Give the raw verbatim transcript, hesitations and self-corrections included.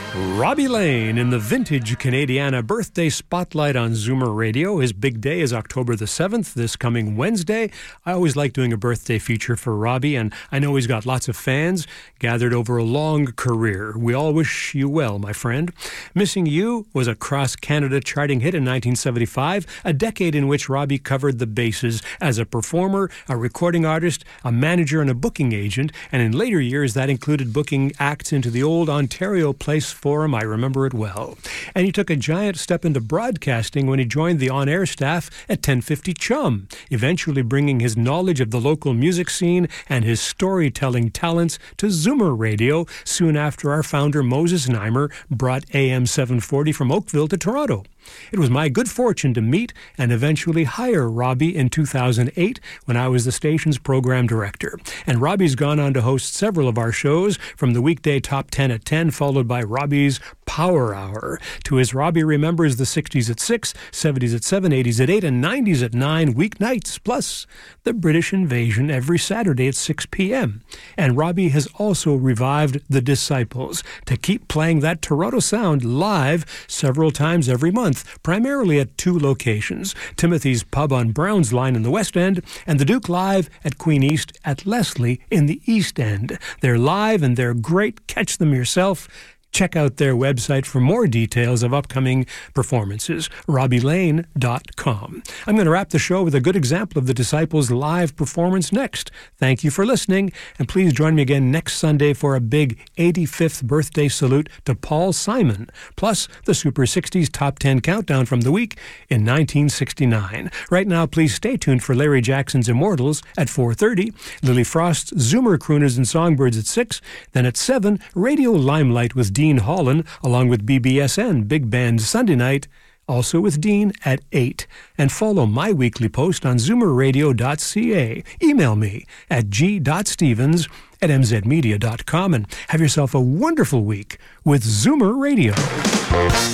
Robbie Lane in the vintage Canadiana birthday spotlight on Zoomer Radio. His big day is October the seventh, this coming Wednesday. I always like doing a birthday feature for Robbie, and I know he's got lots of fans gathered over a long career. We all wish you well, my friend. Missing You was a cross-Canada charting hit in nineteen seventy-five, a decade in which Robbie covered the bases as a performer, a recording artist, a manager, and a booking agent, and in later years that included booking acts into the old Ontario Place Forum. I remember it well. And he took a giant step into broadcasting when he joined the on-air staff at ten fifty Chum, eventually bringing his knowledge of the local music scene and his storytelling talents to Zoomer Radio soon after our founder Moses Neimer brought A M seven forty from Oakville to Toronto. It was my good fortune to meet and eventually hire Robbie in two thousand eight when I was the station's program director. And Robbie's gone on to host several of our shows, from the weekday Top ten at ten, followed by Robbie's Power Hour. To his Robbie remembers the sixties at six, seventies at seven, eighties at eight, and nineties at nine weeknights, plus the British Invasion every Saturday at six p.m. And Robbie has also revived The Disciples to keep playing that Toronto sound live several times every month, primarily at two locations, Timothy's Pub on Browns Line in the West End and the Duke Live at Queen East at Leslie in the East End. They're live and they're great. Catch them yourself. Check out their website for more details of upcoming performances, robbie lane dot com. I'm going to wrap the show with a good example of the Disciples' live performance next. Thank you for listening, and please join me again next Sunday for a big eighty-fifth birthday salute to Paul Simon, plus the Super sixties Top ten Countdown from the week in nineteen sixty-nine. Right now, please stay tuned for Larry Jackson's Immortals at four thirty, Lily Frost's Zoomer Crooners and Songbirds at six, then at seven, Radio Limelight with Dean Holland, along with B B S N Big Band Sunday night, also with Dean at eight. And follow my weekly post on zoomer radio dot c a. Email me at g dot stevens at m z media dot com, and have yourself a wonderful week with Zoomer Radio.